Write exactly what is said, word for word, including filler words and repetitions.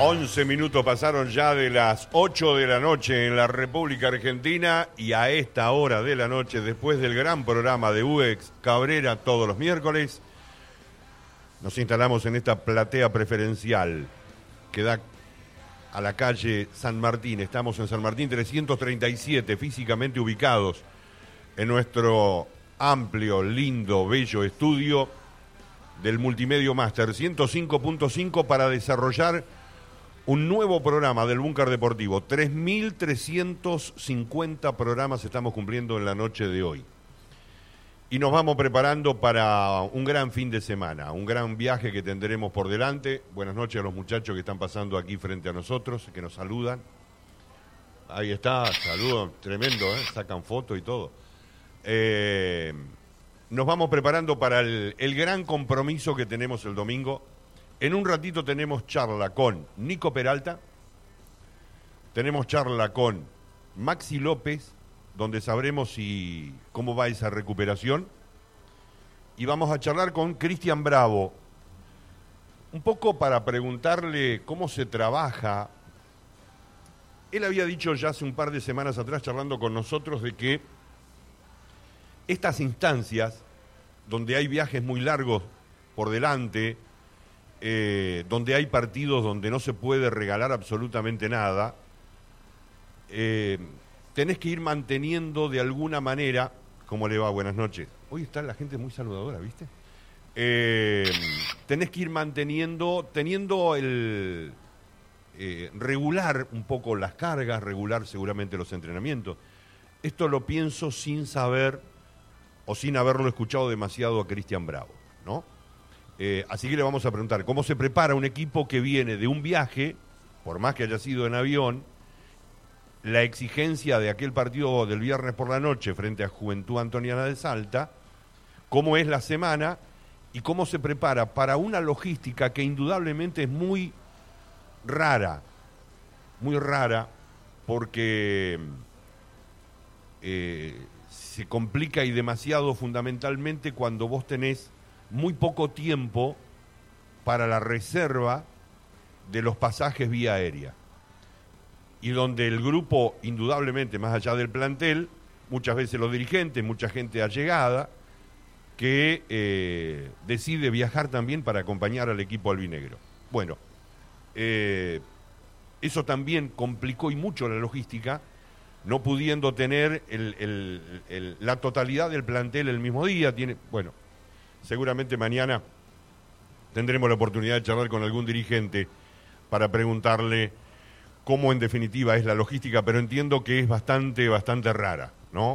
once minutos pasaron ya de las ocho de la noche en la República Argentina y a esta hora de la noche, después del gran programa de U X Cabrera todos los miércoles, nos instalamos en esta platea preferencial que da a la calle San Martín. Estamos en San Martín trescientos treinta y siete, físicamente ubicados en nuestro amplio, lindo, bello estudio del Multimedio Master ciento cinco punto cinco para desarrollar un nuevo programa del Búnker Deportivo. tres mil trescientos cincuenta programas estamos cumpliendo en la noche de hoy. Y nos vamos preparando para un gran fin de semana, un gran viaje que tendremos por delante. Buenas noches a los muchachos que están pasando aquí frente a nosotros, que nos saludan. Ahí está, saludos, tremendo, ¿eh? Sacan fotos y todo. Eh, nos vamos preparando para el, el gran compromiso que tenemos el domingo. En un ratito tenemos charla con Nico Peralta, tenemos charla con Maxi López, donde sabremos si cómo va esa recuperación, y vamos a charlar con Cristian Bravo, un poco para preguntarle cómo se trabaja. Él había dicho ya hace un par de semanas atrás, charlando con nosotros, de que estas instancias, donde hay viajes muy largos por delante, Eh, donde hay partidos donde no se puede regalar absolutamente nada, eh, tenés que ir manteniendo de alguna manera. ¿Cómo le va? Buenas noches. Hoy está la gente muy saludadora, ¿viste? Eh, tenés que ir manteniendo, teniendo el eh, regular un poco las cargas, regular seguramente los entrenamientos. Esto lo pienso sin saber o sin haberlo escuchado demasiado a Cristian Bravo, ¿no? Eh, así que le vamos a preguntar cómo se prepara un equipo que viene de un viaje, por más que haya sido en avión, la exigencia de aquel partido del viernes por la noche frente a Juventud Antoniana de Salta, cómo es la semana y cómo se prepara para una logística que indudablemente es muy rara, muy rara, porque eh, se complica y demasiado fundamentalmente cuando vos tenés muy poco tiempo para la reserva de los pasajes vía aérea. Y donde el grupo, indudablemente, más allá del plantel, muchas veces los dirigentes, mucha gente allegada, que eh, decide viajar también para acompañar al equipo albinegro. Bueno, eh, eso también complicó y mucho la logística, no pudiendo tener el, el, el, la totalidad del plantel el mismo día. Tiene, bueno, seguramente mañana tendremos la oportunidad de charlar con algún dirigente para preguntarle cómo en definitiva es la logística, pero entiendo que es bastante, bastante rara.